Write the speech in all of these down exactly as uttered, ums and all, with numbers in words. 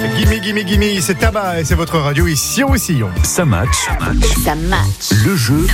Gimme, gimme, gimme, c'est Tabac et c'est votre radio ici au Sillon. Ça match. Ça match. Le jeu.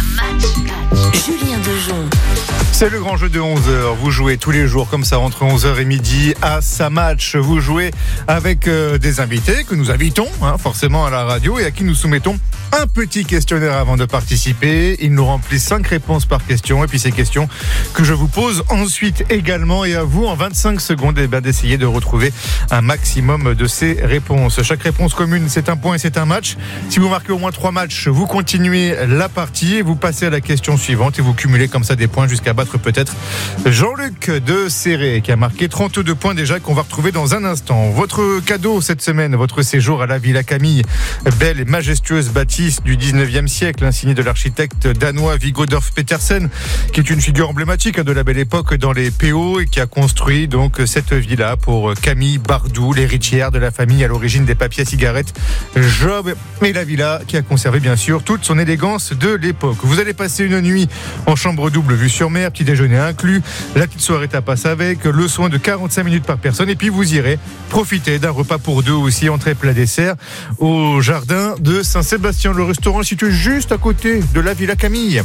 Julien Dejon. C'est le grand jeu de onze heures. Vous jouez tous les jours comme ça entre onze heures et midi à Ça match. Vous jouez avec euh, des invités que nous invitons hein, forcément à la radio et à qui nous soumettons un petit questionnaire avant de participer. Ils nous remplissent cinq réponses par question et puis ces questions que je vous pose ensuite également et à vous en vingt-cinq secondes eh bien, d'essayer de retrouver un maximum de ces réponses. Chaque réponse commune c'est un point et c'est un match. Si vous marquez au moins trois matchs, vous continuez la partie et vous passez à la question suivante et vous cumulez comme ça des points jusqu'à battre peut-être Jean-Luc de Serré qui a marqué trente-deux points déjà qu'on va retrouver dans un instant. Votre cadeau cette semaine, votre séjour à la Villa Camille, belle et majestueuse bâtisse du dix-neuvième siècle, signé de l'architecte danois Viggo Dorf Petersen, qui est une figure emblématique de la belle époque dans les P O et qui a construit donc cette villa pour Camille Bardou, l'héritière de la famille à l'origine des papiers à cigarettes Job, et la villa qui a conservé bien sûr toute son élégance de l'époque. Vous allez passer une nuit en chambre double vue sur mer, petit déjeuner inclus, la petite soirée tapas avec, le soin de quarante-cinq minutes par personne et puis vous irez profiter d'un repas pour deux aussi, entrée plat dessert au jardin de Saint-Sébastien. Le restaurant situé juste à côté de la Villa Camille.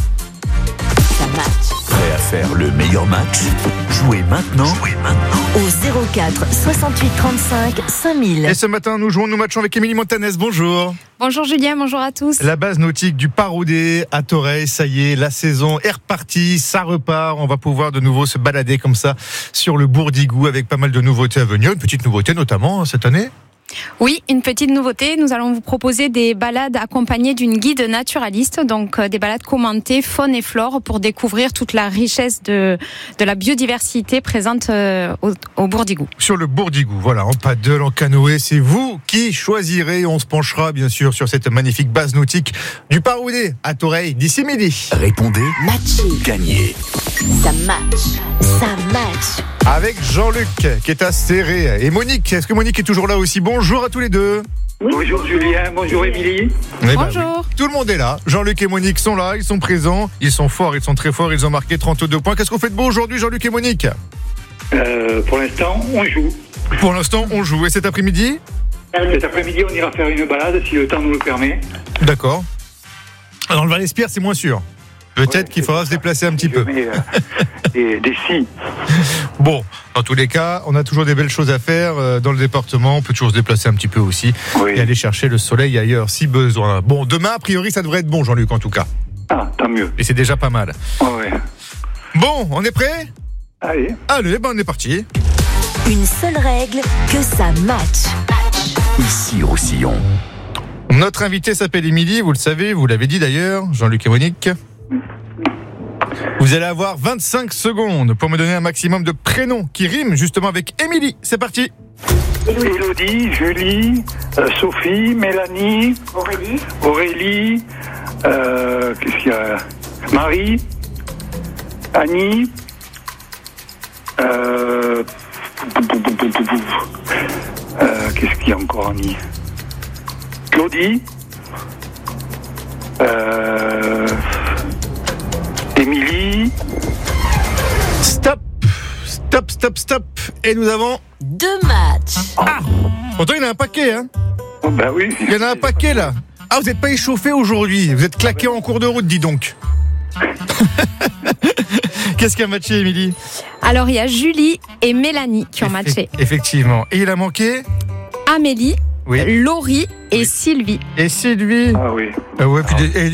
Ça match. Prêt à faire le meilleur match? Jouez maintenant. Jouez maintenant. Au zéro quatre soixante-huit trente-cinq cinq mille. Et ce matin, nous jouons, nous matchons avec Émilie Montanès. Bonjour. Bonjour Julien, bonjour à tous. La base nautique du Parodé à Toreil, ça y est, la saison est repartie, ça repart. On va pouvoir de nouveau se balader comme ça sur le Bourdigou avec pas mal de nouveautés à venir. Une petite nouveauté notamment cette année. Oui, une petite nouveauté, nous allons vous proposer des balades accompagnées d'une guide naturaliste, donc euh, des balades commentées faune et flore pour découvrir toute la richesse de, de la biodiversité présente euh, au, au Bourdigou. Sur le Bourdigou, voilà, en paddle, en canoë, c'est vous qui choisirez. On se penchera bien sûr sur cette magnifique base nautique du Parodé à Toreil d'ici midi. Répondez. Matché. Gagnez. Ça match. Ça match. Avec Jean-Luc qui est à Serré et Monique. Est-ce que Monique est toujours là aussi? Bonjour à tous les deux. Bonjour Julien, bonjour Émilie. Eh ben Bonjour. oui. Tout le monde est là. Jean-Luc et Monique sont là, ils sont présents. Ils sont forts, ils sont très forts. Ils ont marqué trente-deux points. Qu'est-ce qu'on fait de beau aujourd'hui, Jean-Luc et Monique? Euh, pour l'instant, on joue. Pour l'instant, on joue. Et cet après-midi? Cet après-midi, on ira faire une balade si le temps nous le permet. D'accord. Dans le Val-Espierre, c'est moins sûr. Peut-être Ouais, qu'il faudra se déplacer un petit Je peu. mets, euh, des, des scies. Bon, dans tous les cas, on a toujours des belles choses à faire euh, dans le département. On peut toujours se déplacer un petit peu aussi Oui. et aller chercher le soleil ailleurs si besoin. Bon, demain, a priori, ça devrait être bon, Jean-Luc, en tout cas. Ah, tant mieux. Et c'est déjà pas mal. Ouais. Bon, on est prêt? Allez. Allez, ben on est parti. Une seule règle, que ça match. Ici au Sillon. Notre invité s'appelle Émilie, vous le savez, vous l'avez dit d'ailleurs, Jean-Luc et Monique. Vous allez avoir vingt-cinq secondes pour me donner un maximum de prénoms qui riment justement avec Émilie. C'est parti. Élodie, Julie, euh, Sophie, Mélanie, Aurélie, Aurélie euh, qu'est-ce qu'il y a? Marie, Annie, euh, euh, qu'est-ce qu'il y a encore, Annie? Claudie, euh, Émilie. Stop, stop, stop, stop. Et nous avons... Deux matchs. Ah, pourtant il y en a un paquet, hein. Oh, ben oui. Il y en a un paquet là. Ah, vous n'êtes pas échauffé aujourd'hui. Vous êtes claqué en cours de route, dis donc. Qu'est-ce qui a matché, Émilie? Alors il y a Julie et Mélanie qui ont matché. Effectivement. Et il a manqué Amélie, Oui. Laurie et Oui. Sylvie. Et Sylvie. Ah oui. Ah ouais, puis des- et